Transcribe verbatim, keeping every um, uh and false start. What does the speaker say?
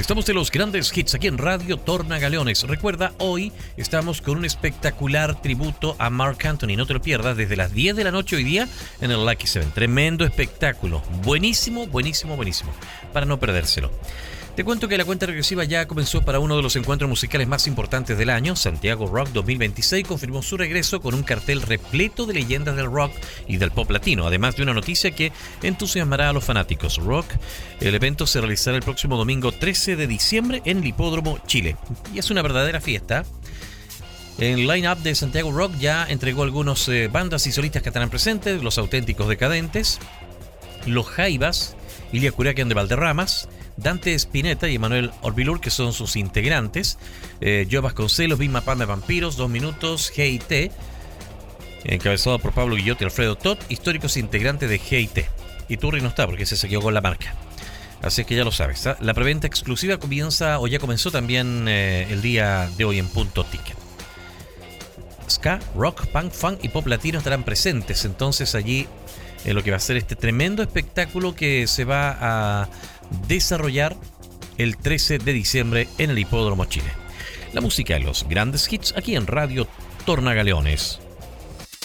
Estamos de los grandes hits aquí en Radio Tornagaleones. Recuerda, hoy estamos con un espectacular tributo a Marc Anthony. No te lo pierdas, desde las diez de la noche hoy día en el Lucky Seven. Tremendo espectáculo. Buenísimo, buenísimo, buenísimo. Para no perdérselo. Te cuento que la cuenta regresiva ya comenzó para uno de los encuentros musicales más importantes del año. Santiago Rock dos mil veintiséis confirmó su regreso con un cartel repleto de leyendas del rock y del pop latino, además de una noticia que entusiasmará a los fanáticos rock. El evento se realizará el próximo domingo trece de diciembre en el Hipódromo Chile. Y es una verdadera fiesta. El line-up de Santiago Rock ya entregó algunas eh, bandas y solistas que estarán presentes: Los Auténticos Decadentes, Los Jaivas, Ilia Curaquian de Valderramas, Dante Spinetta y Emanuel Orbilur, que son sus integrantes, eh, Joe Vasconcelos, Big Mapam de Vampiros, Dos Minutos, G I T, encabezado por Pablo Guillot y Alfredo Todd, históricos integrantes de G I T. Y Turri no está porque se quedó con la marca. Así que ya lo sabes, ¿eh? La preventa exclusiva comienza o ya comenzó también eh, el día de hoy en Punto Ticket. Ska, rock, punk, funk y pop latino estarán presentes entonces allí en lo que va a ser este tremendo espectáculo que se va a desarrollar el trece de diciembre en el Hipódromo Chile. La música de los grandes hits aquí en Radio Tornagaleones.